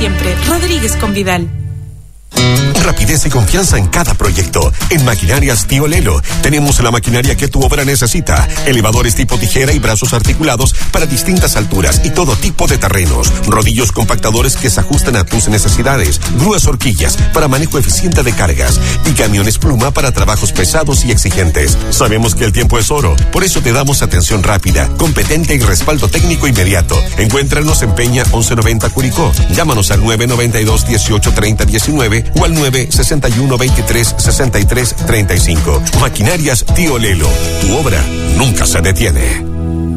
siempre. Rodríguez con Vidal. Rapidez y confianza en cada proyecto. En Maquinarias Tío Lelo tenemos la maquinaria que tu obra necesita. Elevadores tipo tijera y brazos articulados para distintas alturas y todo tipo de terrenos. Rodillos compactadores que se ajustan a tus necesidades. Grúas horquillas para manejo eficiente de cargas. Y camiones pluma para trabajos pesados y exigentes. Sabemos que el tiempo es oro. Por eso te damos atención rápida, competente y respaldo técnico inmediato. Encuéntranos en Peña 1190 Curicó. Llámanos al 992 18 30 19 o al 961 23 63 35. Maquinarias Tío Lelo. Tu obra nunca se detiene.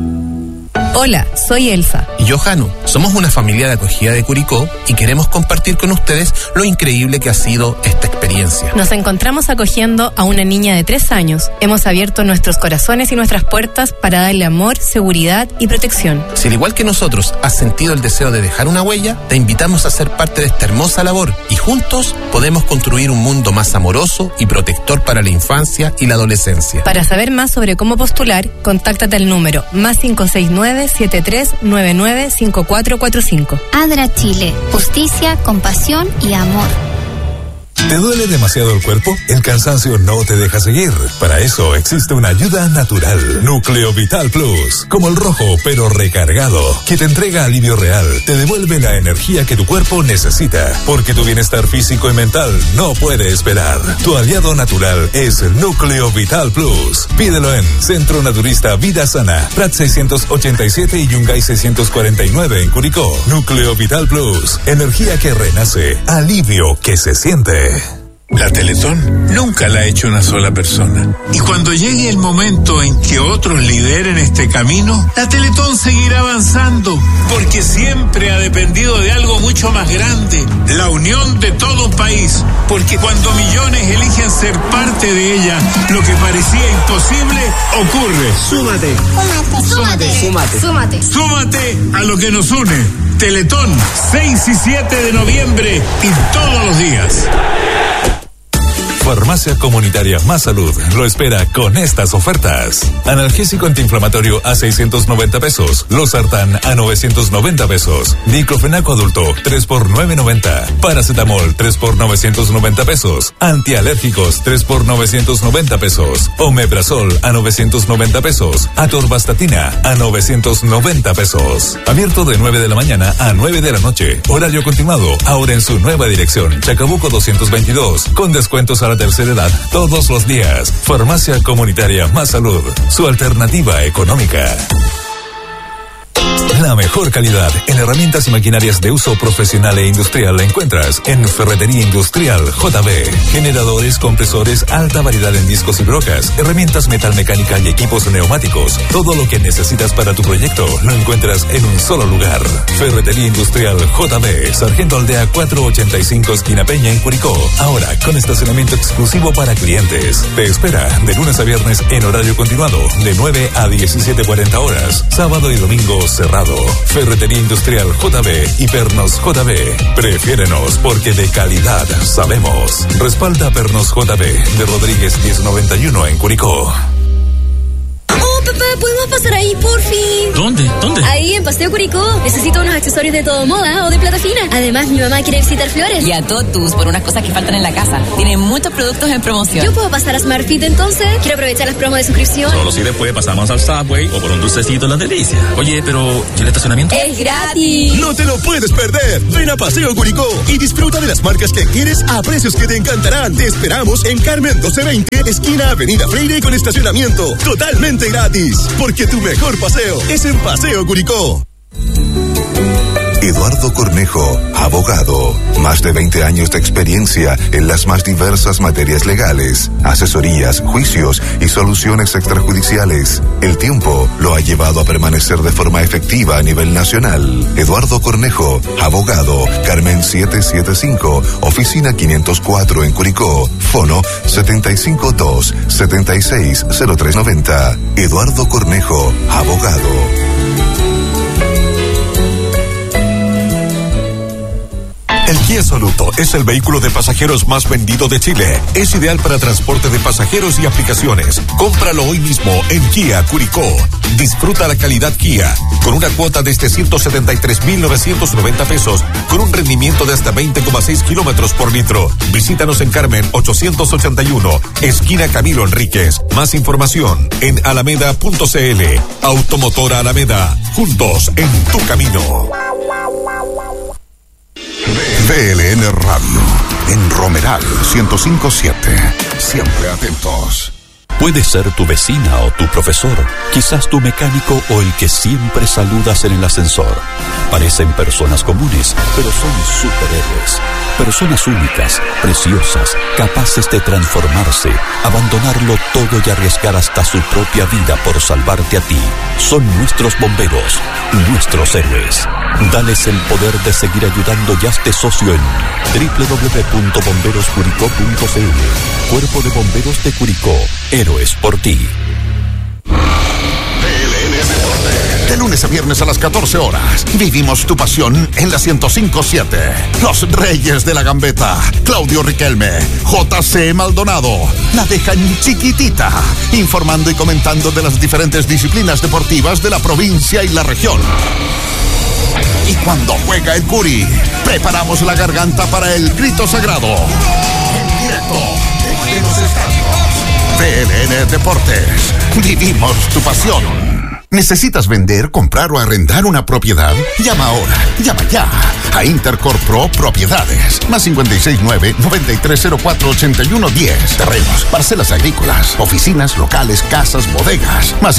Hola, soy Elsa. Y yo, Janu. Somos una familia de acogida de Curicó y queremos compartir con ustedes lo increíble que ha sido esta experiencia. Nos encontramos acogiendo a una niña de 3 años. Hemos abierto nuestros corazones y nuestras puertas para darle amor, seguridad y protección. Si al igual que nosotros has sentido el deseo de dejar una huella, te invitamos a ser parte de esta hermosa labor y juntos podemos construir un mundo más amoroso y protector para la infancia y la adolescencia. Para saber más sobre cómo postular, contáctate al número +569 7399 5445. ADRA Chile. Justicia, compasión y amor. ¿Te duele demasiado el cuerpo? El cansancio no te deja seguir. Para eso existe una ayuda natural. Núcleo Vital Plus. Como el rojo, pero recargado. Que te entrega alivio real. Te devuelve la energía que tu cuerpo necesita. Porque tu bienestar físico y mental no puede esperar. Tu aliado natural es Núcleo Vital Plus. Pídelo en Centro Naturista Vida Sana. Prat 687 y Yungay 649 en Curicó. Núcleo Vital Plus. Energía que renace. Alivio que se siente. La Teletón nunca la ha hecho una sola persona. Y cuando llegue el momento en que otros lideren este camino, la Teletón seguirá avanzando, porque siempre ha dependido de algo mucho más grande, la unión de todo un país. Porque cuando millones eligen ser parte de ella, lo que parecía imposible ocurre. Súmate. Súmate. Súmate. Súmate. Súmate a lo que nos une. Teletón, 6 y 7 de noviembre y todos los días. Farmacia Comunitaria Más Salud lo espera con estas ofertas. Analgésico antiinflamatorio a 690 pesos. Losartán a 990 pesos. Diclofenaco adulto 3 por 990. Paracetamol 3 por 990 pesos. Antialérgicos 3 por 990 pesos. Omeprazol a 990 pesos. Atorvastatina a 990 pesos. Abierto de 9 de la mañana a 9 de la noche. Horario continuado. Ahora en su nueva dirección. Chacabuco 222. Con descuentos a la tercera edad todos los días. Farmacia Comunitaria Más Salud, su alternativa económica. La mejor calidad en herramientas y maquinarias de uso profesional e industrial la encuentras en Ferretería Industrial JB. Generadores, compresores, alta variedad en discos y brocas, herramientas metalmecánica y equipos neumáticos. Todo lo que necesitas para tu proyecto lo encuentras en un solo lugar. Ferretería Industrial JB, Sargento Aldea 485 esquina Peña en Curicó. Ahora con estacionamiento exclusivo para clientes. Te espera de lunes a viernes en horario continuado de 9 a 17:40 horas. Sábado y domingo cerrado. Ferretería Industrial JB y Pernos JB. Prefiérenos porque de calidad sabemos. Respalda Pernos JB de Rodríguez 1091 en Curicó. Papá, ¿podemos pasar ahí, por fin? ¿Dónde? Ahí, en Paseo Curicó. Necesito unos accesorios de todo moda o de plata fina. Además, mi mamá quiere visitar Flores. Y a Totus por unas cosas que faltan en la casa. Tienen muchos productos en promoción. ¿Yo puedo pasar a SmartFit entonces? Quiero aprovechar las promos de suscripción. Solo si después pasamos al Subway o por un dulcecito en la delicia. Oye, pero ¿y el estacionamiento? ¡Es gratis! ¡No te lo puedes perder! Ven a Paseo Curicó y disfruta de las marcas que quieres a precios que te encantarán. Te esperamos en Carmen 1220, esquina Avenida Freire con estacionamiento totalmente gratis. Porque tu mejor paseo es en Paseo Curicó. Eduardo Cornejo, abogado. Más de 20 años de experiencia en las más diversas materias legales, asesorías, juicios y soluciones extrajudiciales. El tiempo lo ha llevado a permanecer de forma efectiva a nivel nacional. Eduardo Cornejo, abogado. Carmen 775, oficina 504 en Curicó. Fono 752-760390. Eduardo Cornejo, abogado. El Kia Soluto es el vehículo de pasajeros más vendido de Chile. Es ideal para transporte de pasajeros y aplicaciones. Cómpralo hoy mismo en Kia Curicó. Disfruta la calidad Kia con una cuota desde 173.990 pesos con un rendimiento de hasta 20,6 kilómetros por litro. Visítanos en Carmen 881, esquina Camilo Enríquez. Más información en alameda.cl. Automotora Alameda. Juntos en tu camino. VLN Radio, en Romeral 105.7. Siempre atentos. Puede ser tu vecina o tu profesor, quizás tu mecánico o el que siempre saludas en el ascensor. Parecen personas comunes, pero son superhéroes. Personas únicas, preciosas, capaces de transformarse, abandonarlo todo y arriesgar hasta su propia vida por salvarte a ti. Son nuestros bomberos, nuestros héroes. Dales el poder de seguir ayudando y hazte socio en www.bomberoscuricó.cl. Cuerpo de Bomberos de Curicó. Héroes por ti. De lunes a viernes a las 14 horas. Vivimos tu pasión en la 105.7. Los Reyes de la Gambeta. Claudio Riquelme. JC Maldonado. La dejan chiquitita. Informando y comentando de las diferentes disciplinas deportivas de la provincia y la región. Y cuando juega el Curi, preparamos la garganta para el grito sagrado. En directo desde los estadios. PLN Deportes. Vivimos tu pasión. ¿Necesitas vender, comprar o arrendar una propiedad? Llama ahora, llama ya a Intercorp Pro Propiedades. Más 569-9304-8110. Terrenos, parcelas agrícolas, oficinas, locales, casas, bodegas. Más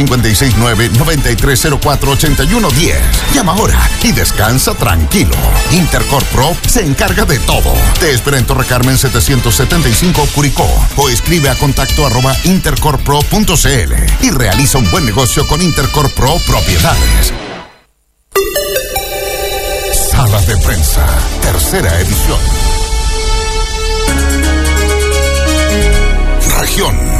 569-9304-8110. Llama ahora y descansa tranquilo. Intercorp Pro se encarga de todo. Te espera en Torre Carmen 775 Curicó o escribe a contacto@intercorppro.cl y realiza un buen negocio con Intercorp Pro Propiedades. Sala de prensa, tercera edición. Región.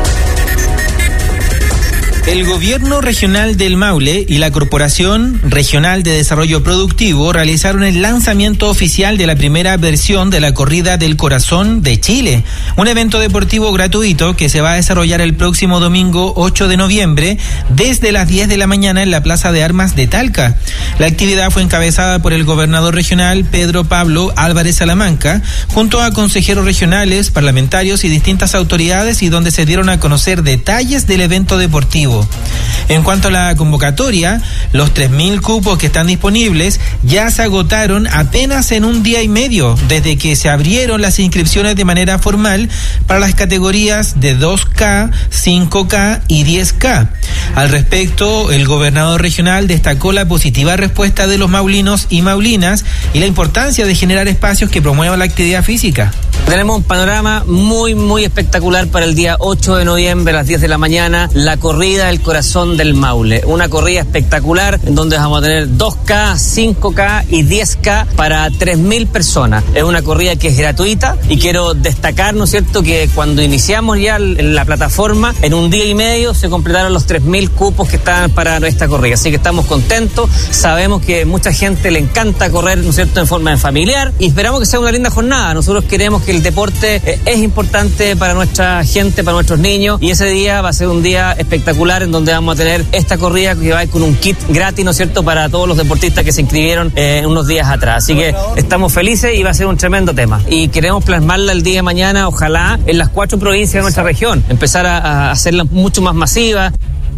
El Gobierno Regional del Maule y la Corporación Regional de Desarrollo Productivo realizaron el lanzamiento oficial de la primera versión de la Corrida del Corazón de Chile, un evento deportivo gratuito que se va a desarrollar el próximo domingo 8 de noviembre desde las 10 de la mañana en la Plaza de Armas de Talca. La actividad fue encabezada por el gobernador regional Pedro Pablo Álvarez Salamanca, junto a consejeros regionales, parlamentarios y distintas autoridades, y donde se dieron a conocer detalles del evento deportivo. En cuanto a la convocatoria, los 3.000 cupos que están disponibles ya se agotaron apenas en un día y medio, desde que se abrieron las inscripciones de manera formal para las categorías de 2K, 5K y 10K. Al respecto, el gobernador regional destacó la positiva respuesta de los maulinos y maulinas y la importancia de generar espacios que promuevan la actividad física. Tenemos un panorama muy espectacular para el día 8 de noviembre a las 10 de la mañana, la Corrida del Corazón del Maule. Una corrida espectacular en donde vamos a tener 2K, 5K y 10K para 3.000 personas. Es una corrida que es gratuita y quiero destacar, ¿no es cierto?, que cuando iniciamos ya la plataforma, en un día y medio se completaron los 3.000 cupos que estaban para esta corrida. Así que estamos contentos, sabemos que mucha gente le encanta correr, ¿no es cierto?, en forma familiar, y esperamos que sea una linda jornada. Nosotros queremos que el deporte es importante para nuestra gente, para nuestros niños, y ese día va a ser un día espectacular en donde vamos a tener esta corrida que va a ir con un kit gratis, ¿no es cierto?, para todos los deportistas que se inscribieron unos días atrás. Así que estamos felices y va a ser un tremendo tema. Y queremos plasmarla el día de mañana, ojalá, en las 4 provincias de nuestra región, empezar a hacerla mucho más masiva.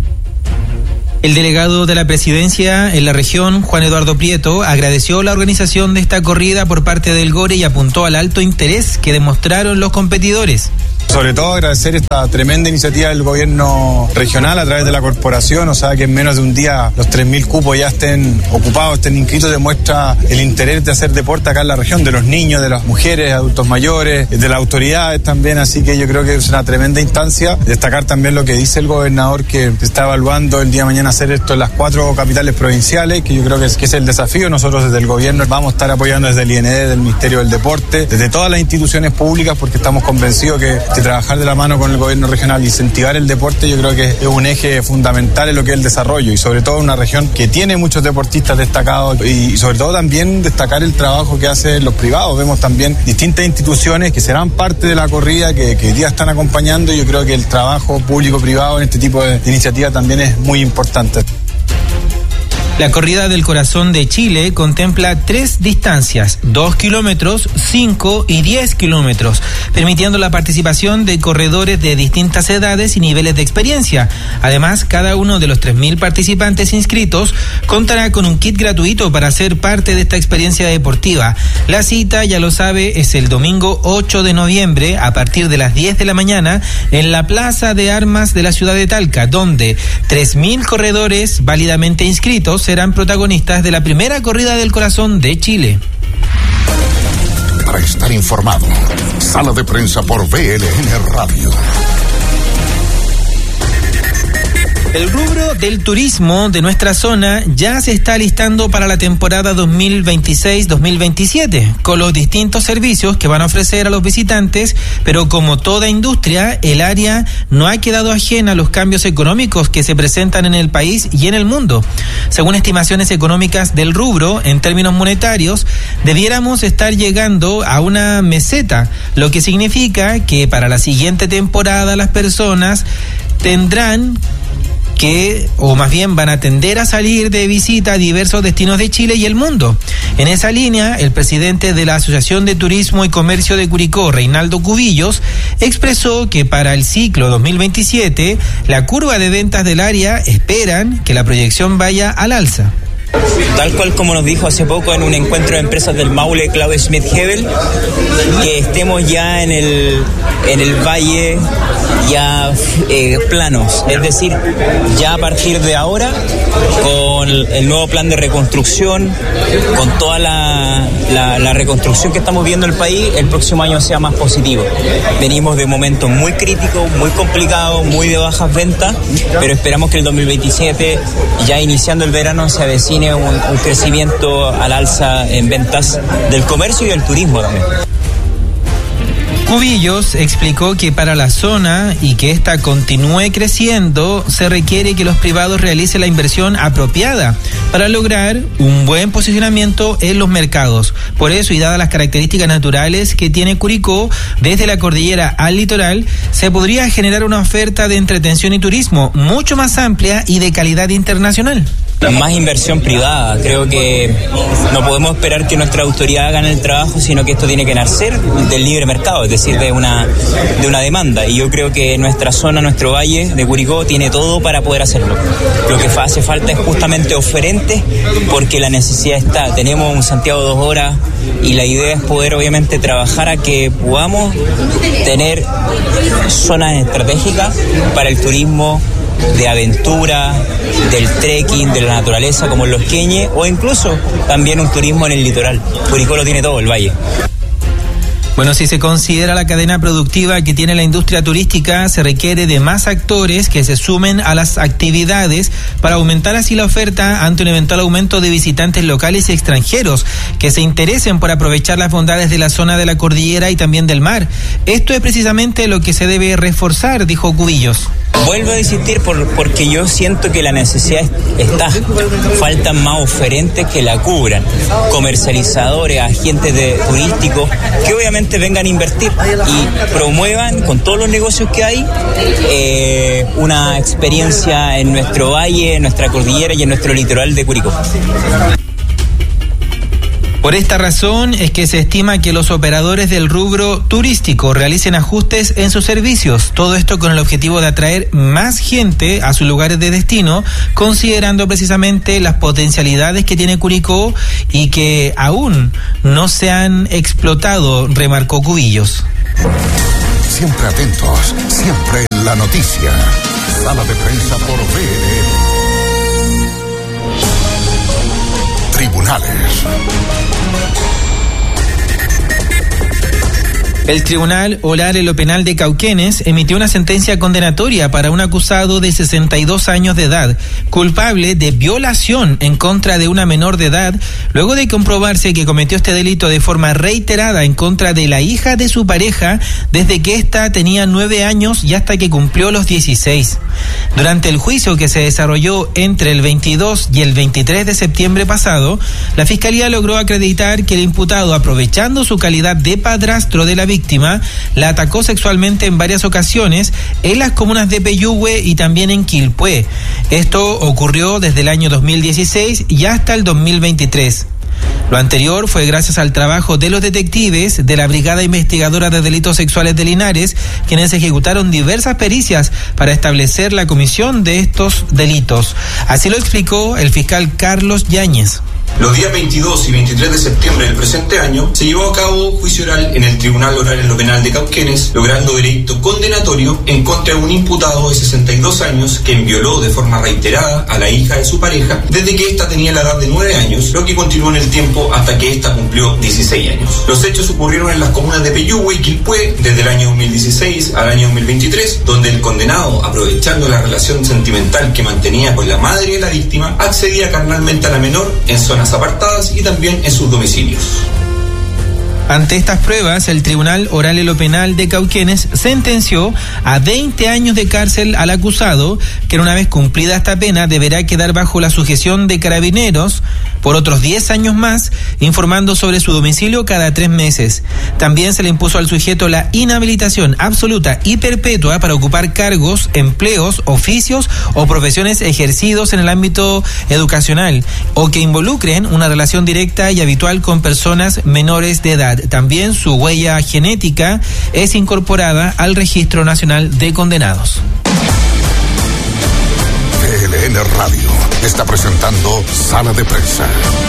El delegado de la presidencia en la región, Juan Eduardo Prieto, agradeció la organización de esta corrida por parte del GORE y apuntó al alto interés que demostraron los competidores. Sobre todo agradecer esta tremenda iniciativa del gobierno regional a través de la corporación, o sea que en menos de un día los 3.000 cupos ya estén ocupados, estén inscritos, demuestra el interés de hacer deporte acá en la región, de los niños, de las mujeres, adultos mayores, de las autoridades también, así que yo creo que es una tremenda instancia. Destacar también lo que dice el gobernador, que está evaluando el día de mañana hacer esto en las 4 capitales provinciales, que yo creo que es el desafío. Nosotros desde el gobierno vamos a estar apoyando desde el IND, del Ministerio del Deporte, desde todas las instituciones públicas, porque estamos convencidos que este trabajar de la mano con el gobierno regional, incentivar el deporte, yo creo que es un eje fundamental en lo que es el desarrollo y sobre todo en una región que tiene muchos deportistas destacados y sobre todo también destacar el trabajo que hacen los privados. Vemos también distintas instituciones que serán parte de la corrida, que hoy día están acompañando, y yo creo que el trabajo público-privado en este tipo de iniciativas también es muy importante. La Corrida del Corazón de Chile contempla 3 distancias, 2 kilómetros, 5 y 10 kilómetros, permitiendo la participación de corredores de distintas edades y niveles de experiencia. Además, cada uno de los 3.000 participantes inscritos contará con un kit gratuito para ser parte de esta experiencia deportiva. La cita, ya lo sabe, es el domingo 8 de noviembre a partir de las 10 de la mañana en la Plaza de Armas de la ciudad de Talca, donde 3.000 corredores válidamente inscritos serán protagonistas de la primera Corrida del Corazón de Chile. Para estar informado, Sala de Prensa por VLN Radio. El rubro del turismo de nuestra zona ya se está listando para la temporada 2026-2027, con los distintos servicios que van a ofrecer a los visitantes, pero como toda industria, el área no ha quedado ajena a los cambios económicos que se presentan en el país y en el mundo. Según estimaciones económicas del rubro, en términos monetarios, debiéramos estar llegando a una meseta, lo que significa que para la siguiente temporada las personas tendrán que, o más bien van a tender a salir de visita a diversos destinos de Chile y el mundo. En esa línea, el presidente de la Asociación de Turismo y Comercio de Curicó, Reinaldo Cubillos, expresó que para el ciclo 2027, la curva de ventas del área esperan que la proyección vaya al alza. Tal cual como nos dijo hace poco en un encuentro de empresas del Maule, Claudio Schmidt-Hebel, que estemos ya en el valle ya planos, es decir, ya a partir de ahora, con el nuevo plan de reconstrucción, con toda la reconstrucción que estamos viendo en el país, el próximo año sea más positivo. Venimos de momentos muy críticos, muy complicados, muy de bajas ventas, pero esperamos que el 2027, ya iniciando el verano, se avecine un crecimiento al alza en ventas del comercio y del turismo también. Cubillos explicó que para la zona y que ésta continúe creciendo, se requiere que los privados realicen la inversión apropiada para lograr un buen posicionamiento en los mercados. Por eso, y dadas las características naturales que tiene Curicó, desde la cordillera al litoral, se podría generar una oferta de entretención y turismo mucho más amplia y de calidad internacional. Más inversión privada. Creo que no podemos esperar que nuestra autoridad hagan el trabajo, sino que esto tiene que nacer del libre mercado, es decir, de una demanda. Y yo creo que nuestra zona, nuestro valle de Curicó, tiene todo para poder hacerlo. Lo que hace falta es justamente oferentes, porque la necesidad está. Tenemos un Santiago 2 horas y la idea es poder obviamente trabajar a que podamos tener zonas estratégicas para el turismo de aventura, del trekking, de la naturaleza, como en Los Queñes, o incluso también un turismo en el litoral. Curicó lo tiene todo, el valle. Bueno, si se considera la cadena productiva que tiene la industria turística, se requiere de más actores que se sumen a las actividades para aumentar así la oferta ante un eventual aumento de visitantes locales y extranjeros que se interesen por aprovechar las bondades de la zona de la cordillera y también del mar. Esto es precisamente lo que se debe reforzar, dijo Cubillos. Vuelvo a insistir porque yo siento que la necesidad está. Faltan más oferentes que la cubran, comercializadores, agentes turísticos que obviamente vengan a invertir y promuevan con todos los negocios que hay una experiencia en nuestro valle, en nuestra cordillera y en nuestro litoral de Curicó. Por esta razón es que se estima que los operadores del rubro turístico realicen ajustes en sus servicios. Todo esto con el objetivo de atraer más gente a sus lugares de destino, considerando precisamente las potencialidades que tiene Curicó y que aún no se han explotado, remarcó Cubillos. Siempre atentos, siempre en la noticia. Sala de Prensa por VLN. Tribunales. El Tribunal Oral en lo Penal de Cauquenes emitió una sentencia condenatoria para un acusado de 62 años de edad, culpable de violación en contra de una menor de edad, luego de comprobarse que cometió este delito de forma reiterada en contra de la hija de su pareja desde que ésta tenía 9 años y hasta que cumplió los 16. Durante el juicio que se desarrolló entre el 22 y el 23 de septiembre pasado, la Fiscalía logró acreditar que el imputado, aprovechando su calidad de padrastro de la víctima, la atacó sexualmente en varias ocasiones en las comunas de Peyúgue y también en Quilpué. Esto ocurrió desde el año 2016 y hasta el 2023. Lo anterior fue gracias al trabajo de los detectives de la Brigada Investigadora de Delitos Sexuales de Linares, quienes ejecutaron diversas pericias para establecer la comisión de estos delitos. Así lo explicó el fiscal Carlos Yáñez. Los días 22 y 23 de septiembre del presente año se llevó a cabo juicio oral en el Tribunal Oral en lo Penal de Cauquenes, logrando veredicto condenatorio en contra de un imputado de 62 años que violó de forma reiterada a la hija de su pareja desde que ésta tenía la edad de 9 años, lo que continuó en el tiempo hasta que ésta cumplió 16 años. Los hechos ocurrieron en las comunas de Peyúgue y Quilpué desde el año 2016 al año 2023, donde el condenado, aprovechando la relación sentimental que mantenía con la madre de la víctima, accedía carnalmente a la menor en zonas apartadas y también en sus domicilios. Ante estas pruebas, el Tribunal Oral en lo Penal de Cauquenes sentenció a 20 años de cárcel al acusado, que una vez cumplida esta pena deberá quedar bajo la sujeción de carabineros por otros 10 años más, informando sobre su domicilio cada 3 meses. También se le impuso al sujeto la inhabilitación absoluta y perpetua para ocupar cargos, empleos, oficios o profesiones ejercidos en el ámbito educacional o que involucren una relación directa y habitual con personas menores de edad. También su huella genética es incorporada al Registro Nacional de Condenados. TLN Radio está presentando Sala de Prensa.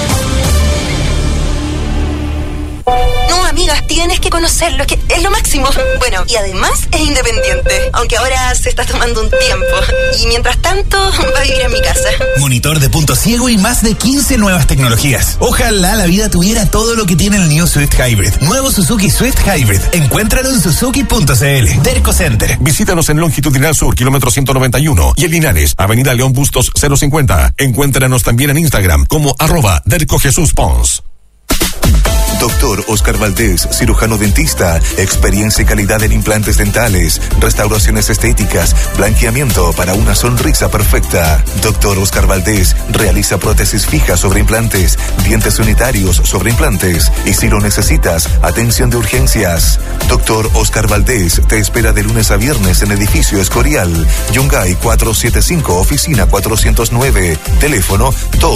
No, amigas, tienes que conocerlo, es que es lo máximo. Bueno, y además es independiente, aunque ahora se está tomando un tiempo. Y mientras tanto, va a vivir en mi casa. Monitor de punto ciego y más de 15 nuevas tecnologías. Ojalá la vida tuviera todo lo que tiene el New Swift Hybrid. Nuevo Suzuki Swift Hybrid. Encuéntralo en Suzuki.cl. Derco Center. Visítanos en Longitudinal Sur, kilómetro 191. Y en Linares, Avenida León Bustos 050. Encuéntranos también en Instagram como @DercoJesusPons. Doctor Oscar Valdés, cirujano dentista, experiencia y calidad en implantes dentales, restauraciones estéticas, blanqueamiento para una sonrisa perfecta. Doctor Oscar Valdés realiza prótesis fijas sobre implantes, dientes unitarios sobre implantes y si lo necesitas, atención de urgencias. Doctor Oscar Valdés te espera de lunes a viernes en edificio Escorial, Yungay 475, oficina 409, teléfono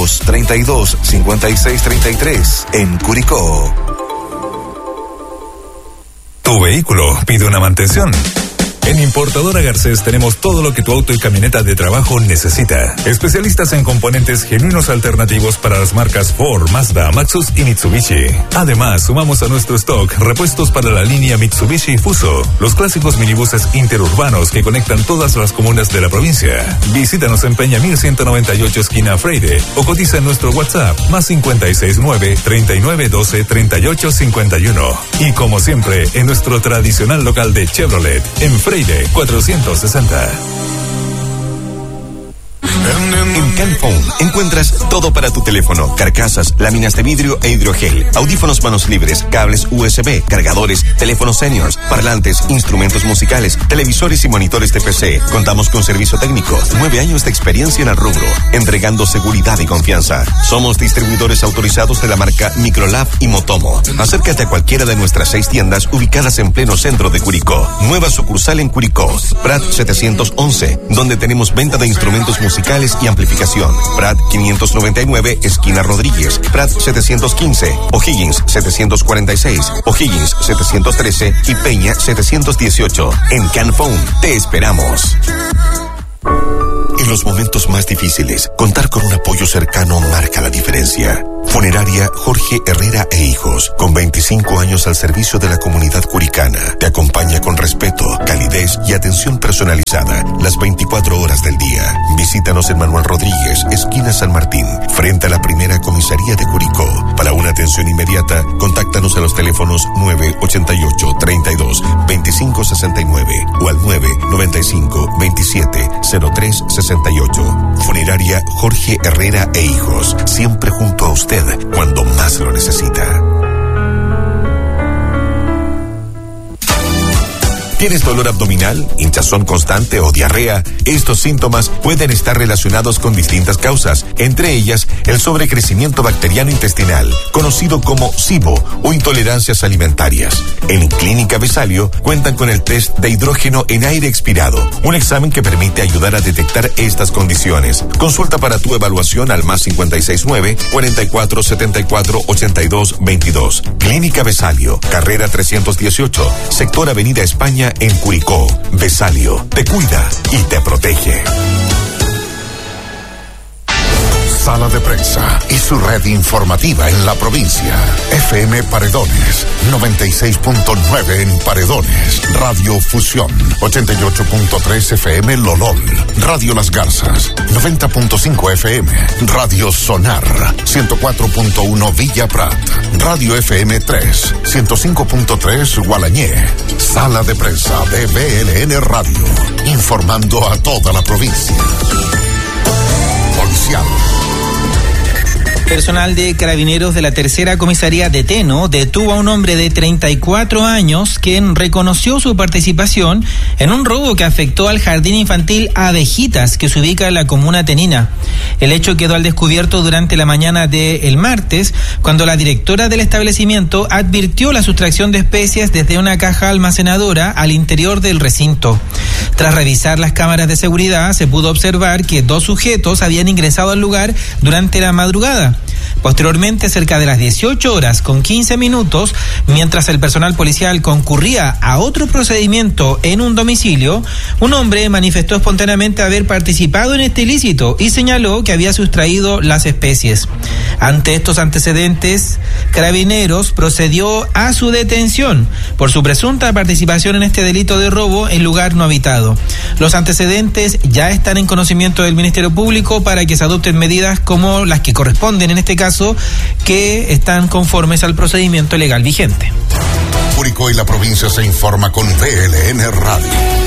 232-5633 en Curicó. Tu vehículo pide una mantención. En Importadora Garcés tenemos todo lo que tu auto y camioneta de trabajo necesita. Especialistas en componentes genuinos alternativos para las marcas Ford, Mazda, Maxus y Mitsubishi. Además, sumamos a nuestro stock repuestos para la línea Mitsubishi Fuso, los clásicos minibuses interurbanos que conectan todas las comunas de la provincia. Visítanos en Peña 1198 esquina Freire o cotiza en nuestro WhatsApp +569 3912 3851. Y como siempre, en nuestro tradicional local de Chevrolet, en Freire 460. En Canphone encuentras todo para tu teléfono: carcasas, láminas de vidrio e hidrogel, audífonos manos libres, cables USB, cargadores, teléfonos seniors, parlantes, instrumentos musicales, televisores y monitores de PC. Contamos con servicio técnico, 9 años de experiencia en el rubro, entregando seguridad y confianza. Somos distribuidores autorizados de la marca Microlab y Motomo. Acércate a cualquiera de nuestras 6 tiendas ubicadas en pleno centro de Curicó. Nueva sucursal en Curicó, Prat 711, donde tenemos venta de instrumentos musicales y amplificación. Prat 599, esquina Rodríguez. Prat 715, O'Higgins 746, O'Higgins 713 y Peña 718. En Canphone te esperamos. En los momentos más difíciles, contar con un apoyo cercano marca la diferencia. Funeraria Jorge Herrera e Hijos, con 25 años al servicio de la comunidad curicana, te acompaña con respeto, calidez y atención personalizada las 24 horas del día. Visítanos en Manuel Rodríguez, esquina San Martín, frente a la primera comisaría de Curicó. Para una atención inmediata, contáctanos a los teléfonos 988 32 25 69 o al 995 27 03 68. Funeraria Jorge Herrera e Hijos, siempre junto a usted cuando más lo necesita. ¿Tienes dolor abdominal, hinchazón constante o diarrea? Estos síntomas pueden estar relacionados con distintas causas, entre ellas el sobrecrecimiento bacteriano intestinal, conocido como SIBO o intolerancias alimentarias. En Clínica Vesalio cuentan con el test de hidrógeno en aire expirado, un examen que permite ayudar a detectar estas condiciones. Consulta para tu evaluación al +569 44 74 82 22. Clínica Vesalio, carrera 318, sector Avenida España, en Curicó. Vesalio te cuida y te protege. Sala de Prensa y su red informativa en la provincia. FM Paredones, 96.9 en Paredones. Radio Fusión, 88.3 FM Lolol. Radio Las Garzas, 90.5 FM. Radio Sonar, 104.1 Villa Prat. Radio FM 3, 105.3 Gualañé. Sala de Prensa de BLN Radio, informando a toda la provincia. Policial. Personal de Carabineros de la Tercera Comisaría de Teno detuvo a un hombre de 34 años quien reconoció su participación en un robo que afectó al jardín infantil Abejitas, que se ubica en la comuna tenina. El hecho quedó al descubierto durante la mañana del martes, cuando la directora del establecimiento advirtió la sustracción de especies desde una caja almacenadora al interior del recinto. Tras revisar las cámaras de seguridad, se pudo observar que 2 sujetos habían ingresado al lugar durante la madrugada. Posteriormente, cerca de las 18 horas con 15 minutos, mientras el personal policial concurría a otro procedimiento en un domicilio, un hombre manifestó espontáneamente haber participado en este ilícito y señaló que había sustraído las especies. Ante estos antecedentes, Carabineros procedió a su detención por su presunta participación en este delito de robo en lugar no habitado. Los antecedentes ya están en conocimiento del Ministerio Público para que se adopten medidas como las que corresponden en este caso, que están conformes al procedimiento legal vigente. Curicó y la provincia se informa con BLN Radio.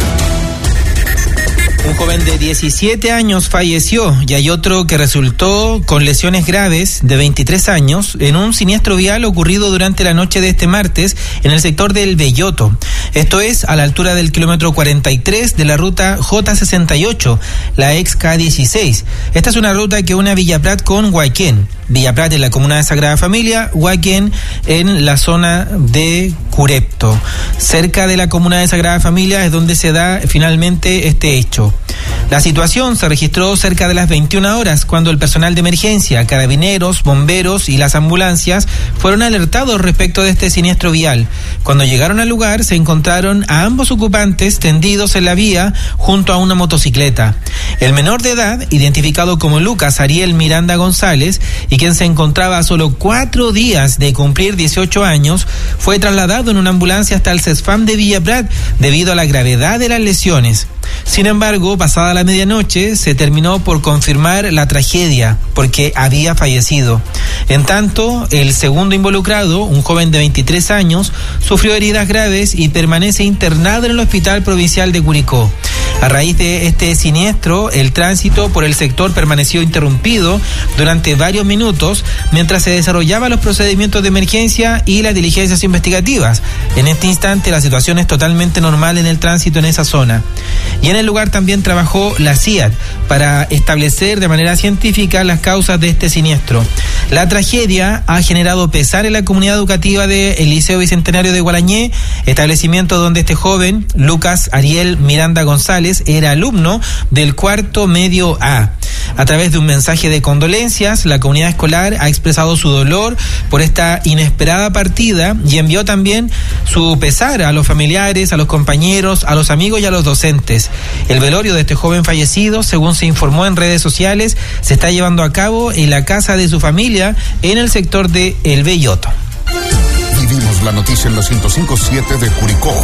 Un joven de 17 años falleció y hay otro que resultó con lesiones graves de 23 años en un siniestro vial ocurrido durante la noche de este martes en el sector del Belloto. Esto es a la altura del kilómetro 43 de la ruta J68, la ex K16. Esta es una ruta que une a Villa Prat con Huayquén. Villa Prat en la comuna de Sagrada Familia, Huayquén en la zona de Curepto. Cerca de la comuna de Sagrada Familia es donde se da finalmente este hecho. La situación se registró cerca de las 21 horas cuando el personal de emergencia, carabineros, bomberos y las ambulancias fueron alertados respecto de este siniestro vial. Cuando llegaron al lugar se encontraron a ambos ocupantes tendidos en la vía junto a una motocicleta. El menor de edad, identificado como Lucas Ariel Miranda González y quien se encontraba a solo 4 días de cumplir 18 años, fue trasladado en una ambulancia hasta el CESFAM de Villa Prat debido a la gravedad de las lesiones. Sin embargo, pasada la medianoche, se terminó por confirmar la tragedia, porque había fallecido. En tanto, el segundo involucrado, un joven de 23 años, sufrió heridas graves y permanece internado en el Hospital Provincial de Curicó. A raíz de este siniestro, el tránsito por el sector permaneció interrumpido durante varios minutos mientras se desarrollaban los procedimientos de emergencia y las diligencias investigativas. En este instante, la situación es totalmente normal en el tránsito en esa zona. Y en el lugar también trabajó la CIAT para establecer de manera científica las causas de este siniestro. La tragedia ha generado pesar en la comunidad educativa del Liceo Bicentenario de Gualañé, establecimiento donde este joven, Lucas Ariel Miranda González, era alumno del cuarto medio A. A través de un mensaje de condolencias, la comunidad escolar ha expresado su dolor por esta inesperada partida y envió también su pesar a los familiares, a los compañeros, a los amigos y a los docentes. El velorio de este joven fallecido, según se informó en redes sociales, se está llevando a cabo en la casa de su familia en el sector de El Belloto. Vivimos la noticia en la 105.7 de Curicó.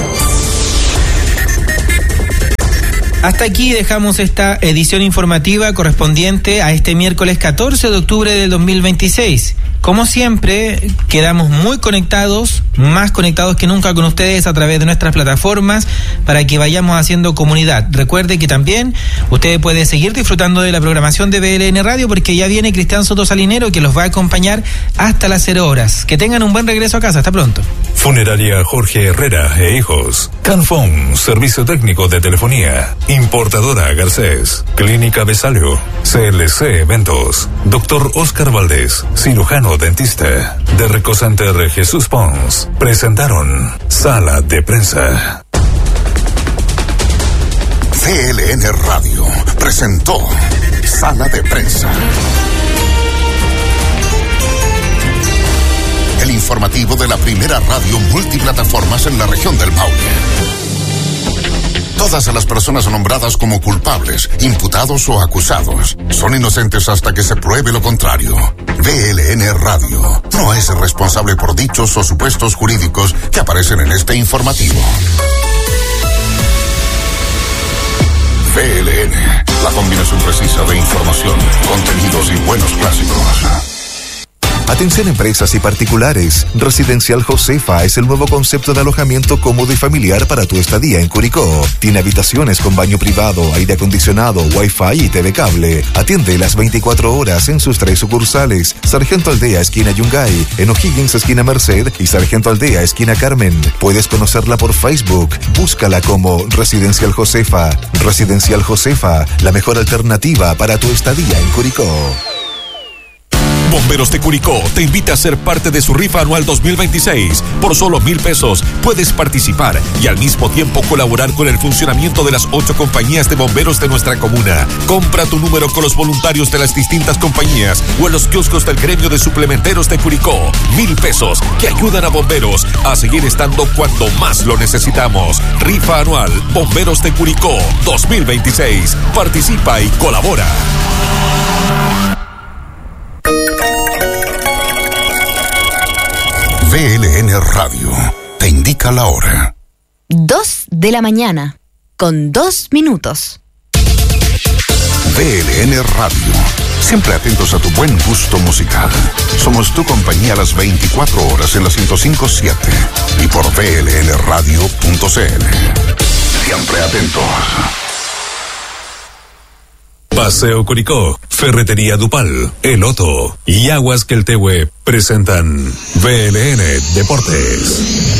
Hasta aquí dejamos esta edición informativa correspondiente a este miércoles 14 de octubre del 2026. Como siempre, quedamos muy conectados, más conectados que nunca con ustedes a través de nuestras plataformas para que vayamos haciendo comunidad. Recuerde que también usted puede seguir disfrutando de la programación de BLN Radio porque ya viene Cristian Soto Salinero que los va a acompañar hasta las 0 horas. Que tengan un buen regreso a casa. Hasta pronto. Funeraria Jorge Herrera e Hijos. Canfón, servicio técnico de telefonía. Importadora Garcés. Clínica Besalio. CLC Eventos. Doctor Oscar Valdés, cirujano dentista. De Recocenter Jesús Pons. Presentaron Sala de Prensa. BLN Radio presentó Sala de Prensa. El informativo de la primera radio multiplataformas en la región del Maule. Todas las personas nombradas como culpables, imputados o acusados son inocentes hasta que se pruebe lo contrario. BLN Radio no es responsable por dichos o supuestos jurídicos que aparecen en este informativo. BLN, la combinación precisa de información, contenidos y buenos clásicos. Atención empresas y particulares. Residencial Josefa es el nuevo concepto de alojamiento cómodo y familiar para tu estadía en Curicó. Tiene habitaciones con baño privado, aire acondicionado, wifi y TV cable. Atiende las 24 horas en sus 3 sucursales. Sargento Aldea, esquina Yungay, en O'Higgins, esquina Merced y Sargento Aldea, esquina Carmen. Puedes conocerla por Facebook. Búscala como Residencial Josefa. Residencial Josefa, la mejor alternativa para tu estadía en Curicó. Bomberos de Curicó te invita a ser parte de su rifa anual 2026. Por solo 1,000 pesos puedes participar y al mismo tiempo colaborar con el funcionamiento de las 8 compañías de bomberos de nuestra comuna. Compra tu número con los voluntarios de las distintas compañías o en los kioscos del gremio de suplementeros de Curicó. 1,000 pesos que ayudan a bomberos a seguir estando cuando más lo necesitamos. Rifa anual Bomberos de Curicó 2026. Participa y colabora. BLN Radio te indica la hora. 2 de la mañana, con 2 minutos. BLN Radio, siempre atentos a tu buen gusto musical. Somos tu compañía a las 24 horas en la 105.7 y por blnradio.cl. Siempre atentos. Paseo Curicó, Ferretería Dupal, El Otto y Aguas Queltehue presentan BLN Deportes.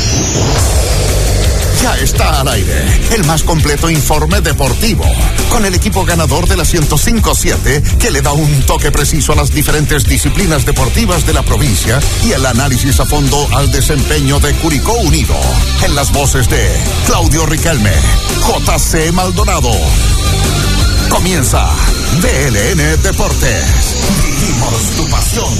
Ya está al aire el más completo informe deportivo, con el equipo ganador de la 105.7 que le da un toque preciso a las diferentes disciplinas deportivas de la provincia y el análisis a fondo al desempeño de Curicó Unido. En las voces de Claudio Riquelme, JC Maldonado. Comienza BLN Deportes. Vivimos tu pasión.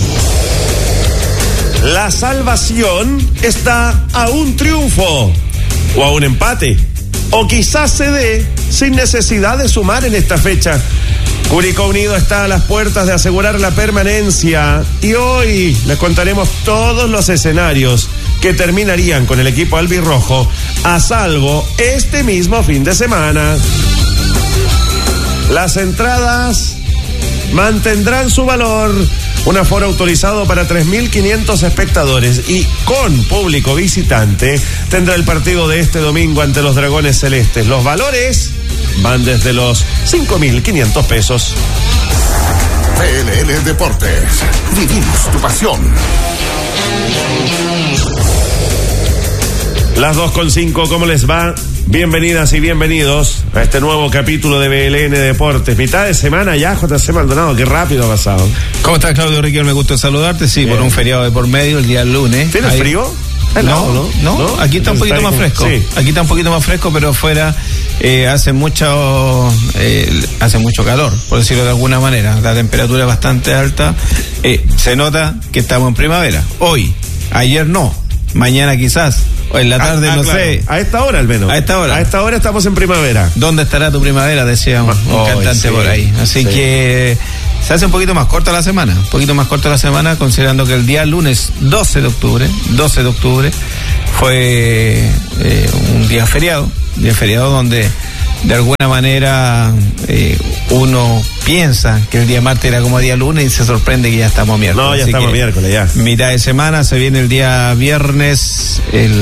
La salvación está a un triunfo o a un empate, o quizás se dé sin necesidad de sumar en esta fecha. Curicó Unido está a las puertas de asegurar la permanencia y hoy les contaremos todos los escenarios que terminarían con el equipo albirrojo a salvo este mismo fin de semana. Las entradas mantendrán su valor. Un aforo autorizado para 3.500 espectadores y con público visitante tendrá el partido de este domingo ante los Dragones Celestes. Los valores van desde los 5.500 pesos. BLN Deportes. Vivimos tu pasión. Las 2:05, ¿cómo les va? Bienvenidas y bienvenidos a este nuevo capítulo de BLN Deportes. Mitad de semana ya, JC Maldonado, qué rápido ha pasado. ¿Cómo estás, Claudio Riquelme? Me gusta saludarte, sí, bien. Por un feriado de por medio, el día lunes. ¿Tienes frío? No, aquí está un poquito más fresco. Sí. Aquí está un poquito más fresco, pero afuera hace mucho calor, por decirlo de alguna manera. La temperatura es bastante alta. Se nota que estamos en primavera. Hoy, ayer no, mañana quizás. en la tarde, no claro. sé. A esta hora al menos. A esta hora estamos en primavera. ¿Dónde estará tu primavera? Decía un cantante por ahí. Así que se hace un poquito más corta la semana. Considerando que el día lunes 12 de octubre fue un día feriado donde de alguna manera uno piensa que el día martes era como día lunes y se sorprende que ya estamos miércoles. No, ya estamos miércoles, ya. Mitad de semana, se viene el día viernes,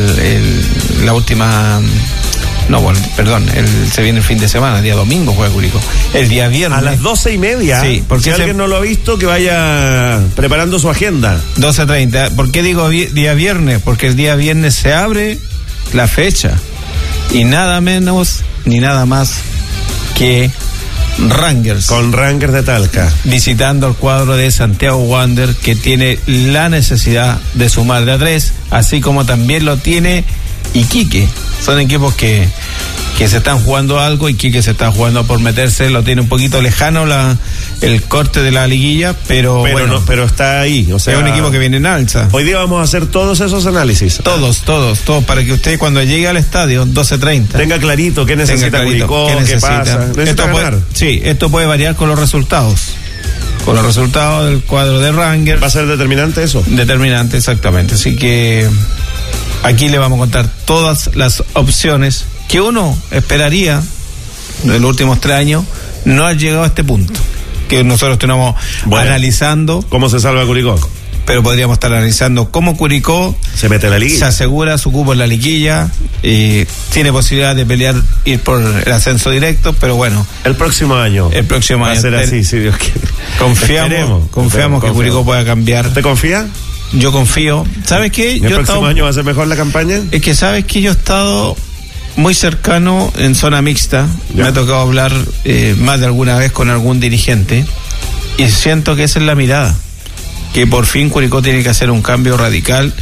la última... No, bueno, perdón, se viene el fin de semana, día domingo juega Curicó. El día viernes. A las 12:30. Sí, porque si alguien no lo ha visto, que vaya preparando su agenda. 12:30. ¿Por qué digo día viernes? Porque el día viernes se abre la fecha. Y nada menos ni nada más que Rangers. Con Rangers de Talca. Visitando el cuadro de Santiago Wander, que tiene la necesidad de sumar de a 3, así como también lo tiene Iquique. Son equipos que se están jugando algo. Iquique se está jugando por meterse, lo tiene un poquito lejano el corte de la liguilla, pero bueno, pero está ahí, o sea, es un equipo que viene en alza. Hoy día vamos a hacer todos esos análisis. Todos, para que usted cuando llegue al estadio 12:30 tenga clarito qué necesita Curicó, qué pasa. Esto puede variar con los resultados. Con los resultados del cuadro de Rangers. ¿Va a ser determinante eso? Determinante, exactamente. Así que aquí le vamos a contar todas las opciones que uno esperaría de los últimos 3 años no ha llegado a este punto. Que nosotros estamos analizando. ¿Cómo se salva Curicó? Pero podríamos estar analizando cómo Curicó se mete en la liguilla, se asegura su cupo en la liguilla y tiene posibilidad de pelear, ir por el ascenso directo, pero bueno. El próximo año va a ser así, si Dios quiere. Confiamos que Curicó pueda cambiar. ¿Te confía? Yo confío. ¿Sabes qué? ¿El próximo año va a ser mejor la campaña? Es que sabes que yo he estado muy cercano en zona mixta. Me ha tocado hablar más de alguna vez con algún dirigente y siento que esa es la mirada, que por fin Curicó tiene que hacer un cambio radical.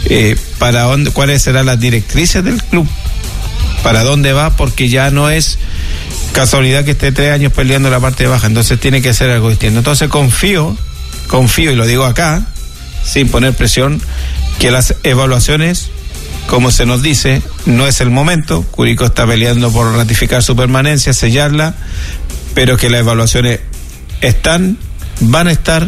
¿Cuáles serán las directrices del club? ¿Para dónde va? Porque ya no es casualidad que esté 3 años peleando la parte baja, entonces tiene que hacer algo distinto. Entonces confío y lo digo acá sin poner presión, que las evaluaciones, como se nos dice, no es el momento. Curicó está peleando por ratificar su permanencia, sellarla, pero que las evaluaciones van a estar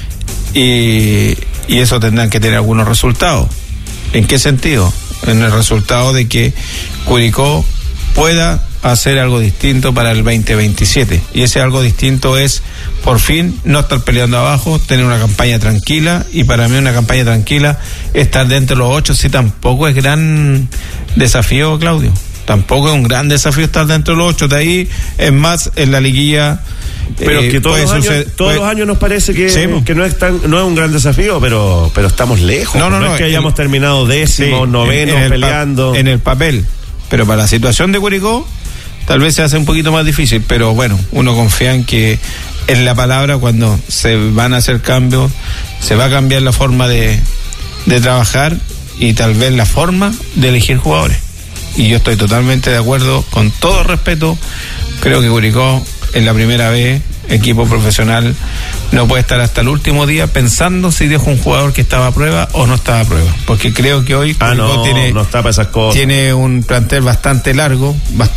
y eso tendrán que tener algunos resultados. ¿En qué sentido? En el resultado de que Curicó pueda hacer algo distinto para el 2027, y ese algo distinto es por fin no estar peleando abajo, tener una campaña tranquila, y para mí una campaña tranquila estar dentro de los 8, si tampoco es gran desafío, Claudio, tampoco es un gran desafío estar dentro de los 8, de ahí es más en la liguilla. Pero que todos los años nos parece que no es un gran desafío, pero estamos lejos. No es que hayamos terminado décimos, novenos, peleando. En el papel, pero para la situación de Curicó tal vez se hace un poquito más difícil, pero bueno, uno confía en que en la palabra, cuando se van a hacer cambios, se va a cambiar la forma de trabajar y tal vez la forma de elegir jugadores. Y yo estoy totalmente de acuerdo, con todo respeto. Creo que Curicó en la primera vez, equipo profesional, no puede estar hasta el último día pensando si dejo un jugador que estaba a prueba o no estaba a prueba, porque creo que hoy no está para esas cosas. Tiene un plantel bastante largo,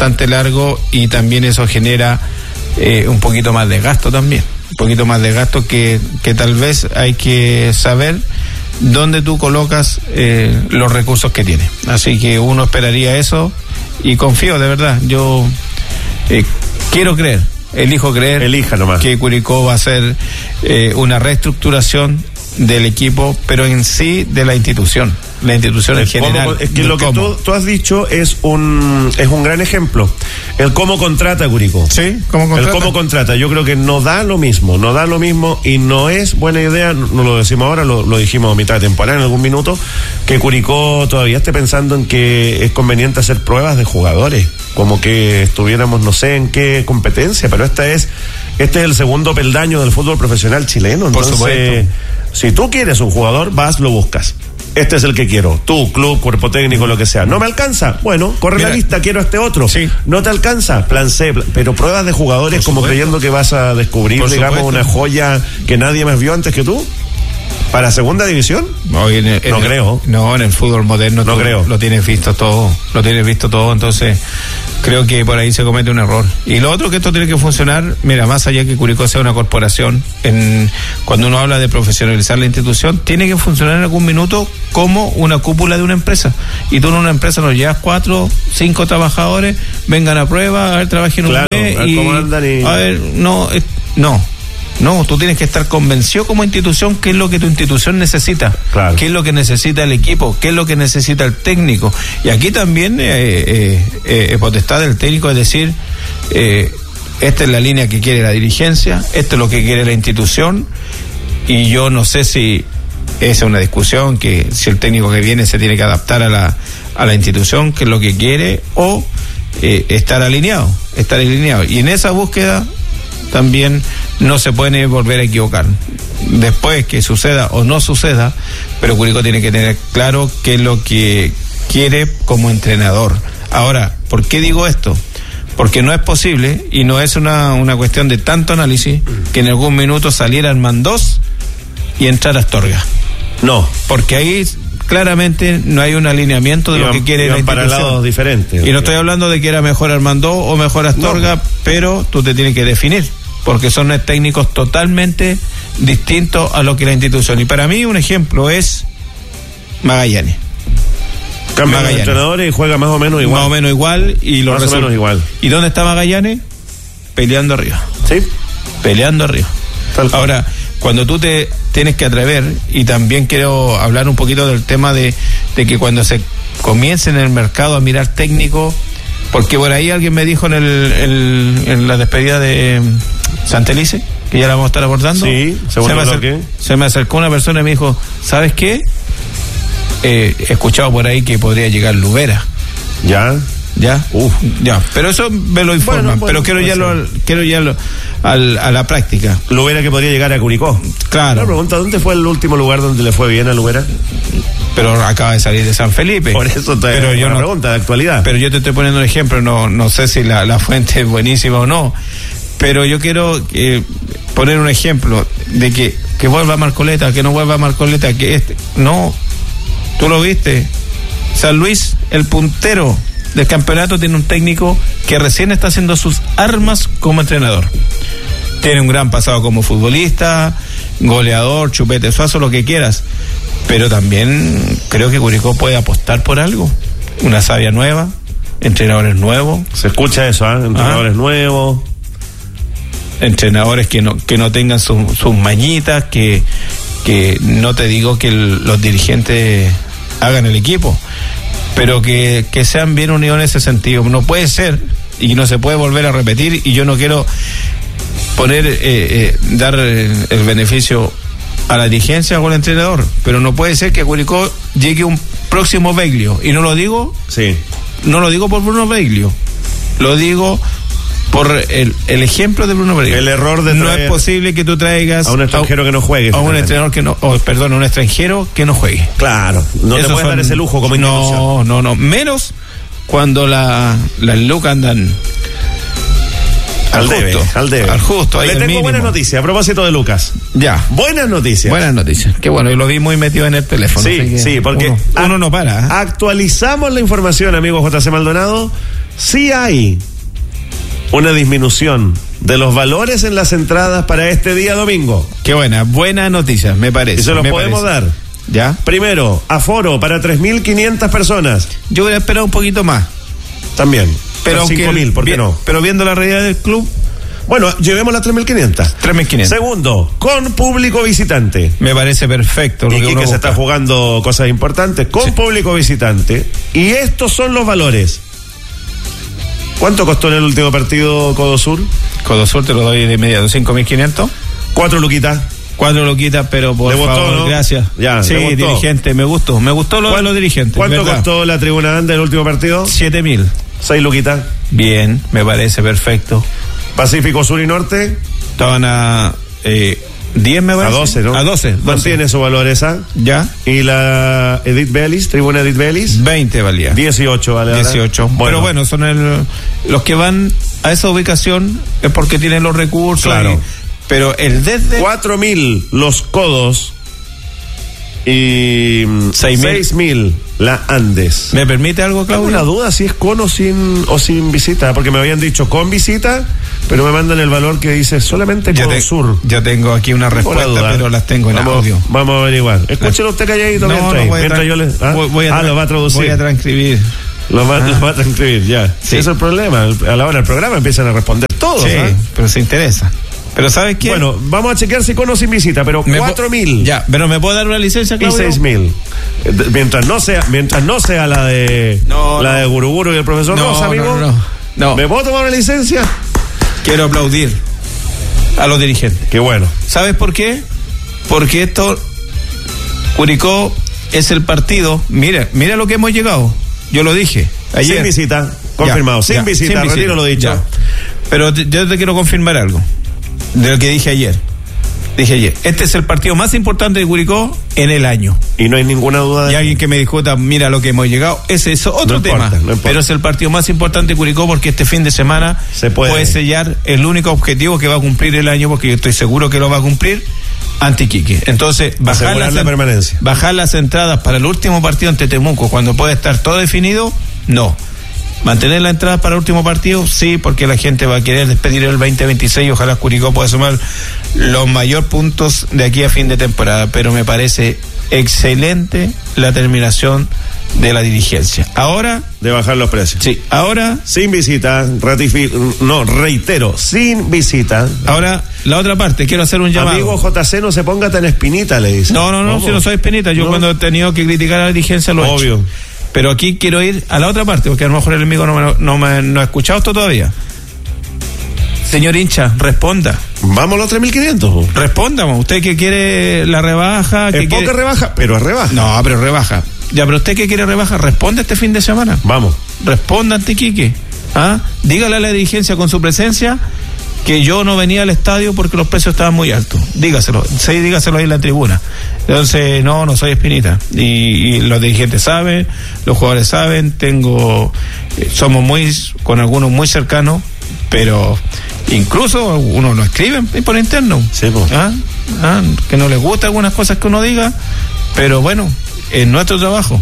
y también eso genera un poquito más de gasto también, que tal vez hay que saber dónde tú colocas los recursos que tiene. Así que uno esperaría eso y confío, de verdad, yo quiero creer, elijo creer, elija nomás, que Curicó va a hacer una reestructuración del equipo, pero en sí de la institución en general. Es que lo que tú has dicho es un gran ejemplo. El cómo contrata Curicó. Sí, cómo contrata. Yo creo que no da lo mismo y no es buena idea, no lo decimos ahora, lo dijimos a mitad de temporada en algún minuto, que Curicó todavía esté pensando en que es conveniente hacer pruebas de jugadores, como que estuviéramos no sé en qué competencia, pero este es el segundo peldaño del fútbol profesional chileno. Entonces, por supuesto, si tú quieres un jugador, vas, lo buscas. Este es el que quiero. Tú, club, cuerpo técnico, lo que sea. ¿No me alcanza? Bueno, corre la lista, quiero este otro. Sí. ¿No te alcanza? Plan C. Pero pruebas de jugadores como creyendo que vas a descubrir, digamos, una joya que nadie más vio antes que tú. ¿Para segunda división? No creo. No, en el fútbol moderno no creo. Lo tienes visto todo. Entonces, creo que por ahí se comete un error. Y lo otro que esto tiene que funcionar, mira, más allá que Curicó sea una corporación, cuando uno habla de profesionalizar la institución, tiene que funcionar en algún minuto como una cúpula de una empresa. Y tú en una empresa nos llevas 4, 5 trabajadores, vengan a prueba, a ver, trabajen un mes y... ¿Cómo andan? A ver, No, tú tienes que estar convencido como institución qué es lo que tu institución necesita, qué es lo que necesita el equipo, qué es lo que necesita el técnico. Y aquí también potestad del técnico es decir, esta es la línea que quiere la dirigencia, esto es lo que quiere la institución, y yo no sé si esa es una discusión, que si el técnico que viene se tiene que adaptar a la institución, que es lo que quiere, o estar alineado. Y en esa búsqueda también no se puede volver a equivocar. Después que suceda o no suceda, pero Curicó tiene que tener claro qué es lo que quiere como entrenador. Ahora, ¿por qué digo esto? Porque no es posible, y no es una cuestión de tanto análisis, que en algún minuto saliera Armandós y entrara Astorga. No. Porque ahí claramente no hay un alineamiento de lo que quiere la institución. Para lados diferentes. Y no estoy hablando de que era mejor Armandós o mejor Astorga, pero tú te tienes que definir, porque son técnicos totalmente distintos a lo que la institución. Y para mí un ejemplo es Magallanes. Cambia los entrenadores y juega más o menos igual. Más o menos igual. Y más o menos igual. ¿Y dónde está Magallanes? Peleando arriba. Sí. Peleando arriba. Ahora, cuando tú te tienes que atrever, y también quiero hablar un poquito del tema de que cuando se comience en el mercado a mirar técnico, porque por ahí alguien me dijo en la despedida de Santelice, que ya la vamos a estar abordando. Sí, se me acercó una persona y me dijo, ¿sabes qué? He escuchado por ahí que podría llegar Lubera. ¿Ya? Pero eso me lo informan, pero quiero ya a la práctica. Lubera que podría llegar a Curicó. Claro. La pregunta, ¿dónde fue el último lugar donde le fue bien a Lubera? Pero acaba de salir de San Felipe. Por eso te hago una pregunta de actualidad. Pero yo te estoy poniendo un ejemplo, no sé si la fuente es buenísima o no, pero yo quiero poner un ejemplo de que vuelva a Marcoleta, que no vuelva a Marcoleta, no, tú lo viste, San Luis, el puntero del campeonato, tiene un técnico que recién está haciendo sus armas como entrenador. Tiene un gran pasado como futbolista, goleador, chupete suazo, lo que quieras, pero también creo que Curicó puede apostar por algo, una savia nueva, entrenadores nuevos. Se escucha eso, entrenadores nuevos, entrenadores que no tengan sus mañitas, que no te digo que los dirigentes hagan el equipo, pero que sean bien unidos en ese sentido. No puede ser, y no se puede volver a repetir, y yo no quiero dar el beneficio a la dirigencia o al entrenador, pero no puede ser que a Curicó llegue un próximo Beglio, y no lo digo por Bruno Beglio, lo digo por el ejemplo de Bruno Beglio. El error de no es posible que tú traigas a un extranjero que no juegue, a un entrenador a un extranjero que no juegue. Claro, no te puedes dar ese lujo como institución. No, menos cuando las lucas andan al justo. Le tengo buenas noticias a propósito de Lucas. Ya. Buenas noticias. Qué bueno, y lo vi muy metido en el teléfono. Sí, porque uno no para. Actualizamos la información, amigo JC Maldonado. Sí hay una disminución de los valores en las entradas para este día domingo. Qué buena noticia, me parece. Y se los podemos dar. ¿Ya? Primero, aforo para 3.500 personas. Yo hubiera esperado un poquito más. También. Pero 5.000, ¿por qué no? Pero viendo la realidad del club, bueno, llevemos las 3.500. 3.500. Segundo, con público visitante. Me parece perfecto. Y que se está jugando cosas importantes. Con público visitante. Y estos son los valores. ¿Cuánto costó en el último partido Codo Sur? Codo Sur te lo doy de inmediato, 5.500. 4 luquitas. 4 luquitas, pero por favor, ¿no? Gracias. Ya, sí, dirigente, me gustó lo de los dirigentes. ¿Cuánto costó la tribuna anda en el último partido? 7.000. 6 luquitas. Bien, me parece perfecto. Pacífico Sur y Norte. Estaban a 10, me parece. A 12, ¿no? A 12. Mantiene su valor esa. Ya. Y la Edith Bellis, tribuna Edith Bellis. 20 valía. 18 vale. 18. Bueno. Pero bueno, son los que van a esa ubicación es porque tienen los recursos. Claro. Pero el desde 4.000 los codos y 6.000 la Andes. ¿Me permite algo, Claudio? Tengo una duda si es con o sin visita, porque me habían dicho con visita, pero me mandan el valor que dice solamente con sur. Yo tengo aquí una respuesta, pero las tengo en audio. Vamos a averiguar. Escúchelo usted calladito mientras yo le... lo va a traducir. Voy a transcribir. Lo va a transcribir, ya. Sí. Ese es el problema. A la hora del programa empiezan a responder todos. Sí, pero se interesa. Pero ¿sabes qué? Bueno, vamos a chequear si con o sin visita, pero 4.000. Ya, pero ¿me puedo dar una licencia, Claudio? Y 6.000. Mientras no sea la de Guruguru y el profesor Rosa, amigo. No. ¿Me puedo tomar una licencia? Quiero aplaudir a los dirigentes. Qué bueno. ¿Sabes por qué? Porque Curicó es el partido. Mira lo que hemos llegado. Yo lo dije ayer. Sin visita, confirmado. Sin visita, retiro lo dicho. Ya. Pero yo te quiero confirmar algo de lo que dije ayer. Este es el partido más importante de Curicó en el año. Y no hay ninguna duda Y alguien que me discuta, mira lo que hemos llegado, ese es otro tema. No importa. Pero es el partido más importante de Curicó porque este fin de semana se puede sellar el único objetivo que va a cumplir el año, porque yo estoy seguro que lo va a cumplir, ante Iquique. Entonces, bajar las entradas para el último partido ante Temuco, cuando puede estar todo definido, no. Mantener la entrada para el último partido, sí, porque la gente va a querer despedir el 2026 y ojalá Curicó pueda sumar los mayores puntos de aquí a fin de temporada. Pero me parece excelente la terminación de la dirigencia. Ahora... de bajar los precios. Sí, ahora... sin visita, reitero, sin visita. Ahora, la otra parte, quiero hacer un llamado. Amigo JC, no se ponga tan espinita, le dice. No, si no soy espinita. Yo cuando he tenido que criticar a la dirigencia lo he hecho. Pero aquí quiero ir a la otra parte, porque a lo mejor el amigo no ha escuchado esto todavía. Señor hincha, responda. Vamos a los 3.500. Responda, usted que quiere la rebaja. Es poca rebaja, pero es rebaja. No, pero rebaja. Ya, pero usted que quiere rebaja, responda este fin de semana. Vamos. Responda ante Iquique. Dígale a la dirigencia con su presencia que yo no venía al estadio porque los precios estaban muy altos. Dígaselo ahí en la tribuna. Entonces, no soy espinita. Y los dirigentes saben, los jugadores saben, somos con algunos muy cercanos, pero incluso uno lo escriben por interno. Sí, pues. Que no les gusta algunas cosas que uno diga, pero bueno, es nuestro trabajo.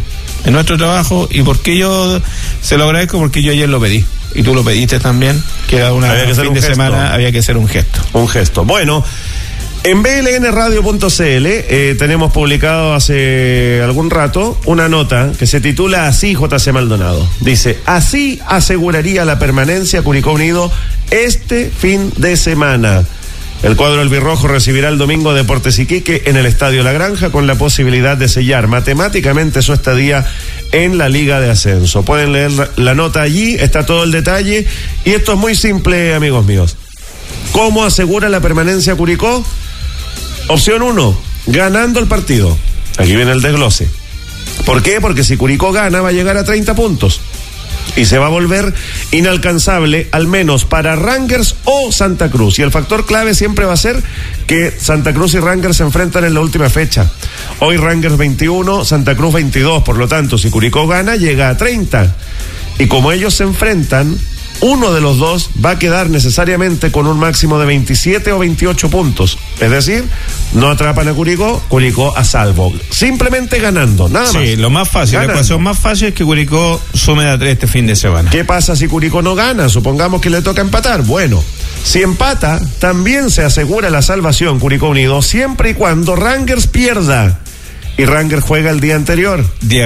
¿Y por qué yo se lo agradezco? Porque yo ayer lo pedí. Y tú lo pediste también, que era fin de semana, había que hacer un gesto. Un gesto. Bueno, en blnradio.cl tenemos publicado hace algún rato una nota que se titula así, JC Maldonado. Dice, así aseguraría la permanencia Curicó Unido este fin de semana. El cuadro albirrojo recibirá el domingo Deportes Iquique en el Estadio La Granja con la posibilidad de sellar matemáticamente su estadía en la Liga de Ascenso. Pueden leer la nota allí, está todo el detalle y esto es muy simple, amigos míos. ¿Cómo asegura la permanencia Curicó? Opción 1, ganando el partido. Aquí viene el desglose. ¿Por qué? Porque si Curicó gana va a llegar a 30 puntos. Y se va a volver inalcanzable, al menos para Rangers o Santa Cruz. Y el factor clave siempre va a ser que Santa Cruz y Rangers se enfrentan en la última fecha. Hoy Rangers 21, Santa Cruz 22. Por lo tanto, si Curicó gana, llega a 30. Y como ellos se enfrentan, uno de los dos va a quedar necesariamente con un máximo de 27 o 28 puntos. Es decir, no atrapan a Curicó a salvo. Simplemente ganando, nada más. Sí, lo más fácil, la ecuación más fácil es que Curicó sume de a 3 este fin de semana. ¿Qué pasa si Curicó no gana? Supongamos que le toca empatar. Bueno, si empata, también se asegura la salvación Curicó Unido, siempre y cuando Rangers pierda. Y Rangers juega el día anterior.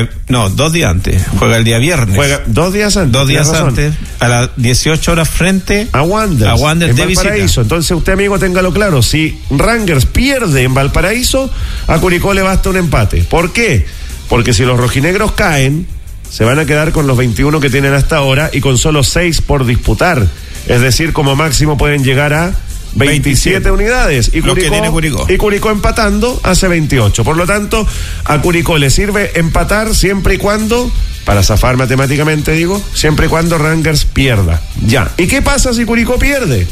2 días antes. Juega el día viernes. Juega 2 días antes. 2 días antes, a las 18 horas frente a Wanderers de Valparaíso. Visita. Entonces usted, amigo, téngalo claro. Si Rangers pierde en Valparaíso, a Curicó le basta un empate. ¿Por qué? Porque si los rojinegros caen, se van a quedar con los 21 que tienen hasta ahora y con solo 6 por disputar. Es decir, como máximo pueden llegar a 27 unidades y Curicó empatando hace 28. Por lo tanto, a Curicó le sirve empatar siempre y cuando, para zafar matemáticamente digo, siempre y cuando Rangers pierda. Ya. ¿Y qué pasa si Curicó pierde?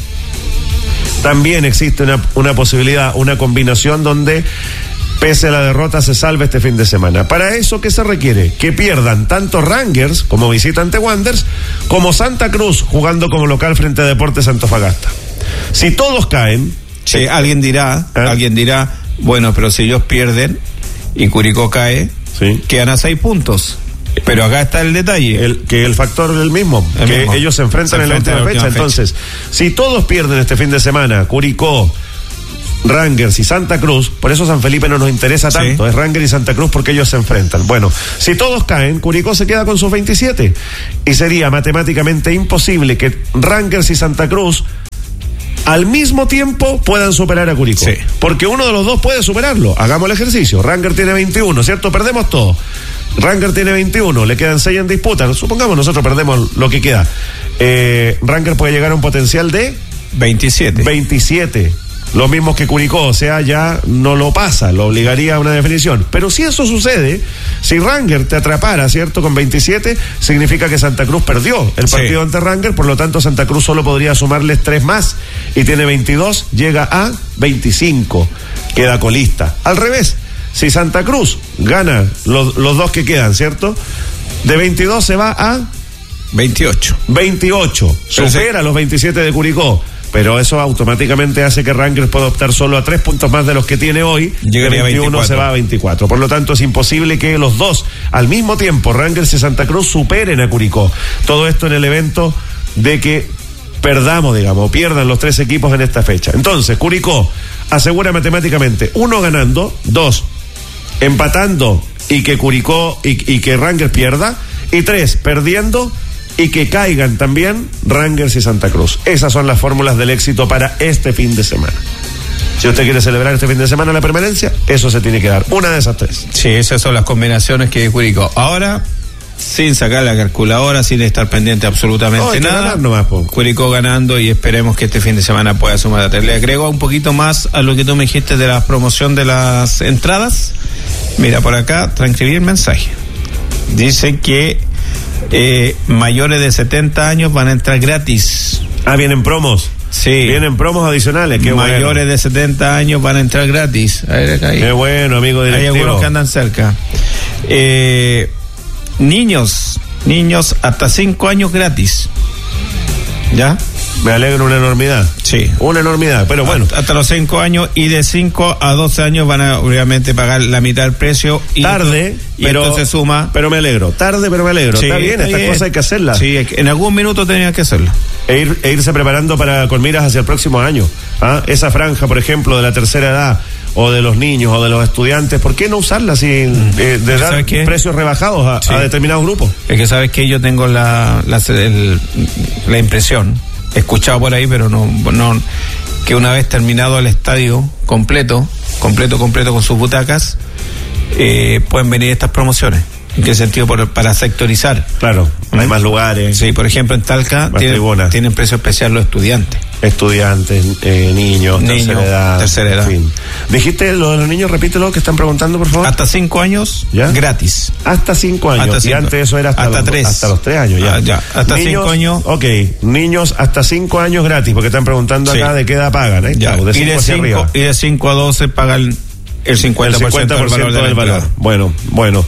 También existe una posibilidad, una combinación donde pese a la derrota se salve este fin de semana. Para eso, ¿qué se requiere? Que pierdan tanto Rangers como visitante Wanderers como Santa Cruz jugando como local frente a Deportes Antofagasta. Si todos caen... Sí, alguien dirá, bueno, pero si ellos pierden, y Curicó cae, quedan a 6 puntos. Pero acá está el detalle. El factor es el mismo. Ellos se enfrentan en la última fecha. Entonces, si todos pierden este fin de semana, Curicó, Rangers y Santa Cruz, por eso San Felipe no nos interesa tanto, es Rangers y Santa Cruz porque ellos se enfrentan. Bueno, si todos caen, Curicó se queda con sus 27 y sería matemáticamente imposible que Rangers y Santa Cruz al mismo tiempo puedan superar a Curicó. Porque uno de los dos puede superarlo. Hagamos el ejercicio. Rangers tiene 21, ¿cierto? Perdemos todo. Rangers tiene 21, le quedan 6 en disputa. Supongamos nosotros perdemos lo que queda. Rangers puede llegar a un potencial de 27. Lo mismo que Curicó, o sea, ya no lo pasa, lo obligaría a una definición. Pero si eso sucede, si Rangers te atrapara, ¿cierto? Con 27, significa que Santa Cruz perdió el partido ante Rangers, por lo tanto Santa Cruz solo podría sumarles 3 más, y tiene 22, llega a 25, queda colista. Al revés, si Santa Cruz gana los dos que quedan, ¿cierto? De 22 se va a 28, supera los 27 de Curicó. Pero eso automáticamente hace que Rangers pueda optar solo a 3 puntos más de los que tiene hoy. Llegaría de 21 a 24. Se va a 24. Por lo tanto, es imposible que los dos, al mismo tiempo, Rangers y Santa Cruz, superen a Curicó. Todo esto en el evento de que perdamos, digamos, pierdan los 3 equipos en esta fecha. Entonces, Curicó asegura matemáticamente 1 ganando, 2 empatando y que Curicó y que Rangers pierda, y 3 perdiendo y que caigan también Rangers y Santa Cruz. Esas son las fórmulas del éxito para este fin de semana. Si usted quiere celebrar este fin de semana la permanencia, eso se tiene que dar, una de esas 3. Sí, esas son las combinaciones que Curicó. Ahora, sin sacar la calculadora, sin estar pendiente absolutamente nada, Curicó ganando, y esperemos que este fin de semana pueda sumar. Le agrego un poquito más a lo que tú me dijiste de la promoción de las entradas. Mira, por acá transcribí el mensaje. Dice que mayores de 70 años van a entrar gratis. ¿Vienen promos? Sí. Vienen promos adicionales. Qué mayores de 70 años van a entrar gratis. Qué bueno, amigo directivo. Hay algunos que andan cerca. Niños hasta 5 años gratis. ¿Ya? Me alegro una enormidad. Sí. Una enormidad, pero bueno. Hasta los 5 años, y de 5 a 12 años van a obviamente pagar la mitad del precio. Tarde, pero esto se suma. Pero me alegro. Tarde, pero me alegro. Sí, está bien, estas cosas hay que hacerlas. Sí, en algún minuto tenía que hacerla. E irse preparando con miras hacia el próximo año. Esa franja, por ejemplo, de la tercera edad, o de los niños, o de los estudiantes, ¿por qué no usarla de dar precios rebajados a determinados grupos? Es que sabes que yo tengo la impresión, he escuchado por ahí, pero no que una vez terminado el estadio completo con sus butacas, pueden venir estas promociones. ¿En qué sentido? Para sectorizar. Claro, hay más lugares. Sí, por ejemplo, en Talca tienen precio especial los estudiantes. Niños, tercera edad. En fin. Dijiste lo de los niños, repítelo, que están preguntando, por favor. Hasta 5 años, ¿ya? Gratis. Hasta 5 años. Y antes eso era hasta 3. Hasta los 3 años, ya. Hasta 5 años. Ok, niños hasta 5 años gratis, porque están preguntando acá de qué edad pagan. Ya. De 5 hacia arriba. Y de 5 a 12 pagan el 50% del valor. Bueno.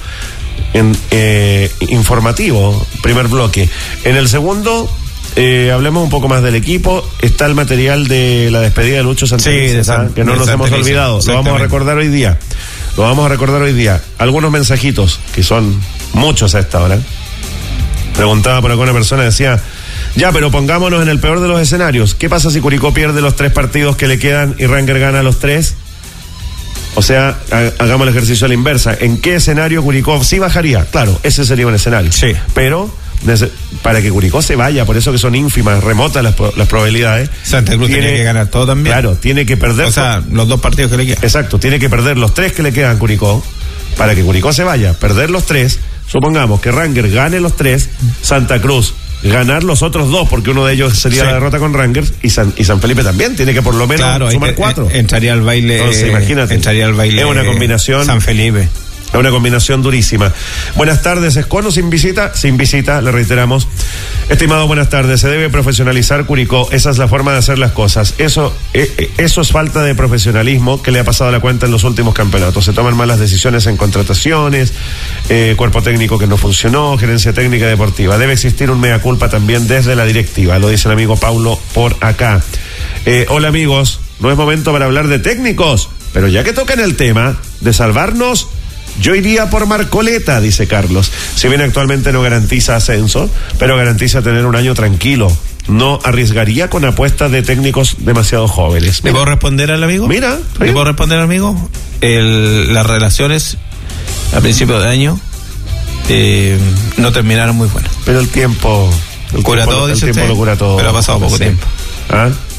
Informativo, primer bloque. En el segundo, hablemos un poco más del equipo. Está el material de la despedida de Lucho Santelices, que no nos hemos olvidado. Lo vamos a recordar hoy día. Algunos mensajitos, que son muchos a esta hora. Preguntaba por acá una persona, decía: ya, pero pongámonos en el peor de los escenarios. ¿Qué pasa si Curicó pierde los 3 partidos que le quedan y Rangers gana los 3? O sea, hagamos el ejercicio a la inversa. ¿En qué escenario Curicó sí bajaría? Claro, ese sería un escenario. Sí. Pero para que Curicó se vaya, por eso que son ínfimas, remotas las probabilidades. Santa Cruz tiene que ganar todo también. Claro, tiene que perder. O sea, los 2 partidos que le quedan. Exacto, tiene que perder los 3 que le quedan a Curicó para que Curicó se vaya. Perder los 3, supongamos que Rangers gane los 3, Santa Cruz ganar los otros 2, porque uno de ellos sería la derrota con Rangers, y San Felipe también tiene que por lo menos sumar 4. Entraría al baile. Entonces, imagínate. Entraría al baile. Es una combinación. San Felipe. Es una combinación durísima. Buenas tardes, Escono sin visita, le reiteramos. Estimado, buenas tardes. Se debe profesionalizar Curicó, esa es la forma de hacer las cosas. Eso es falta de profesionalismo que le ha pasado a la cuenta en los últimos campeonatos. Se toman malas decisiones en contrataciones, cuerpo técnico que no funcionó, gerencia técnica deportiva. Debe existir un mea culpa también desde la directiva, lo dice el amigo Paulo por acá. Hola amigos, no es momento para hablar de técnicos, pero ya que tocan el tema de salvarnos Yo iría por Marcoleta, dice Carlos. Si bien actualmente no garantiza ascenso, pero garantiza tener un año tranquilo. No arriesgaría con apuestas de técnicos demasiado jóvenes. ¿Le puedo responder al amigo? Mira. ¿Le puedo responder al amigo? Las relaciones a principio de año no terminaron muy buenas. Pero el tiempo... Cura todo, dice usted, lo cura todo. pero ha pasado poco tiempo. ¿Ah?